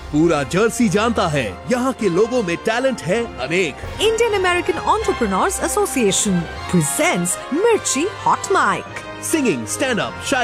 पूरा जर्सी जानता है यहाँ के लोगों में टैलेंट है अनेक। Indian American Entrepreneurs Association presents Mirchi Hot Mic. Singing, stand up,